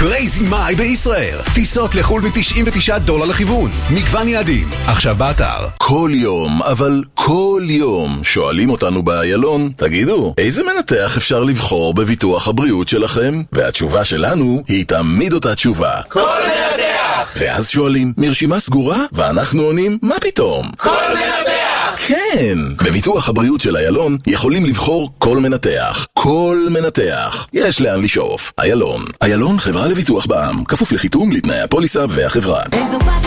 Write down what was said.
קרייזי מאי בישראל. טיסות לחול $99 לכיוון. מגוון יעדים. עכשיו באתר. כל יום, אבל כל יום, שואלים אותנו באיילון, תגידו, איזה מנתח אפשר לבחור בביטוח הבריאות שלכם? והתשובה שלנו היא תמיד אותה תשובה. כל מנתח! ואז שואלים, מרשימה סגורה? ואנחנו עונים, מה פתאום? כל מנתח! כן! בביטוח הבריאות של איילון יכולים לבחור כל מנתח. כל מנתח. יש לאן לשאוף. איילון. איילון חברה לביטוח בע"מ. כפוף לחיתום, לתנאי הפוליסה והחברה.